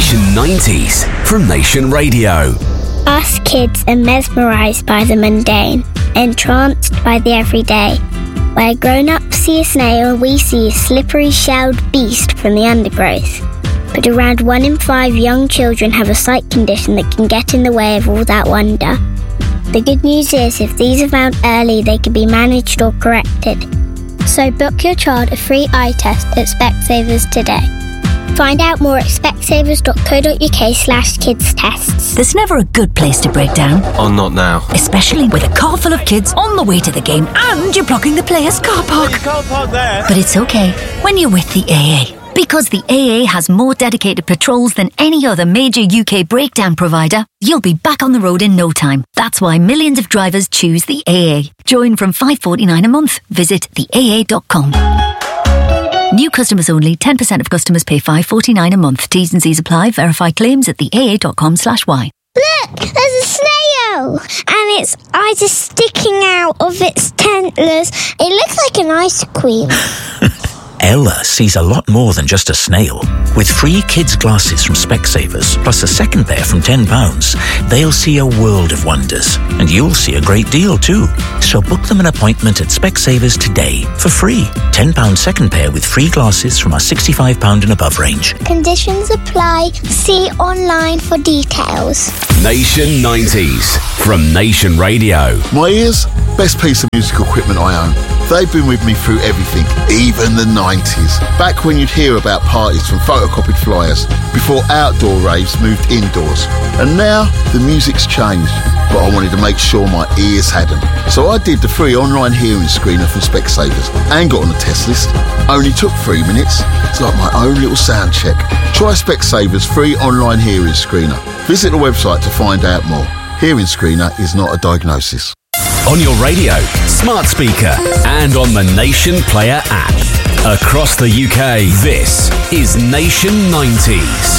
Nation 90s from Nation Radio. Us kids are mesmerised by the mundane, entranced by the everyday. Where grown-ups see a snail, we see a slippery shelled beast from the undergrowth. But around 1 in 5 young children have a sight condition that can get in the way of all that wonder. The good news is, if these are found early, they can be managed or corrected. So book your child a free eye test at Specsavers today. Find out more at specsavers.co.uk/kidstests. There's never a good place to break down. Oh, not now. Especially with a car full of kids on the way to the game and you're blocking the players' car park. You can't park there. But it's okay when you're with the AA. Because the AA has more dedicated patrols than any other major UK breakdown provider, you'll be back on the road in no time. That's why millions of drivers choose the AA. Join from $5.49 a month. Visit theaa.com. New customers only. 10% of customers pay $5.49 a month. T's and C's apply. Verify claims at theaa.com/y. Look, there's a snail! And its eyes are sticking out of its antlers. It looks like an ice cream. Ella sees a lot more than just a snail. With free kids' glasses from Specsavers, plus a second pair from £10, they'll see a world of wonders. And you'll see a great deal too. So book them an appointment at Specsavers today for free. £10 second pair with free glasses from our £65 and above range. Conditions apply. See online for details. Nation 90s from Nation Radio. My ears, best piece of musical equipment I own. They've been with me through everything, even the 90s. Back when you'd hear about parties from photocopied flyers, before outdoor raves moved indoors. And now, the music's changed, but I wanted to make sure my ears hadn't. So I did the free online hearing screener from Specsavers and got on the test list. Only took 3 minutes. It's like my own little sound check. Try Specsavers free online hearing screener. Visit the website to find out more. Hearing screener is not a diagnosis. On your radio, smart speaker, and on the Nation Player app. Across the UK, this is Nation 90s.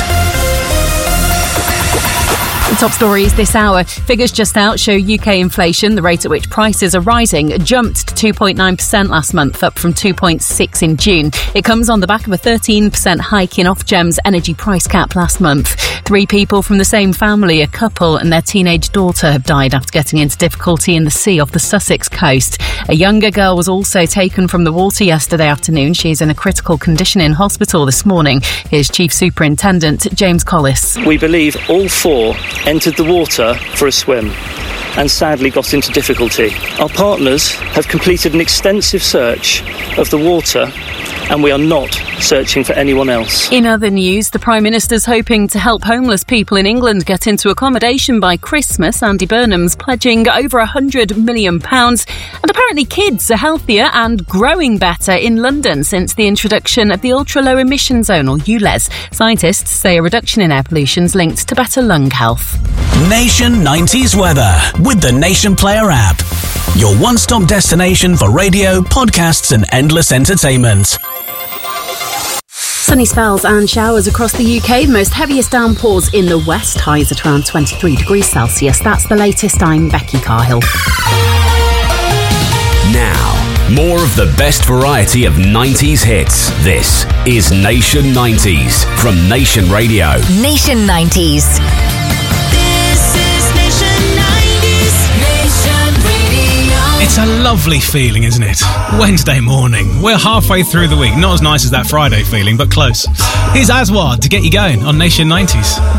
The top stories this hour. Figures just out show UK inflation, the rate at which prices are rising, jumped to 2.9% last month, up from 2.6% in June. It comes on the back of a 13% hike in Ofgem's energy price cap last month. 3 people from the same family, a couple and their teenage daughter, have died after getting into difficulty in the sea off the Sussex coast. A younger girl was also taken from the water yesterday afternoon. She's in a critical condition in hospital this morning. Here's Chief Superintendent James Collis. We believe all 4 entered the water for a swim and sadly got into difficulty. Our partners have completed an extensive search of the water and we are not searching for anyone else. In other news, the Prime Minister's hoping to help homeless people in England get into accommodation by Christmas. Andy Burnham's pledging over £100 million. And apparently kids are healthier and growing better in London since the introduction of the Ultra-Low Emission Zone, or ULEZ. Scientists say a reduction in air pollution is linked to better lung health. Nation 90s weather with the Nation Player app. Your one-stop destination for radio, podcasts and endless entertainment. Sunny spells and showers across the UK. Most heaviest downpours in the west. Highs at around 23 degrees Celsius. That's the latest. I'm Becky Carhill. Now, more of the best variety of 90s hits. This is Nation 90s from Nation Radio. Nation 90s. It's a lovely feeling, isn't it? Wednesday morning. We're halfway through the week. Not as nice as that Friday feeling, but close. Here's Aswad to get you going on Nation 90s.